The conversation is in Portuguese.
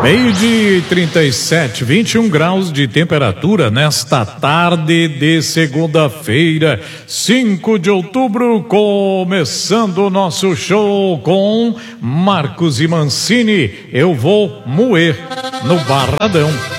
Meio-dia e 37, 21 graus de temperatura nesta tarde de segunda-feira, 5 de outubro, começando o nosso show com Marcos e Mancini. Eu vou moer no Barradão.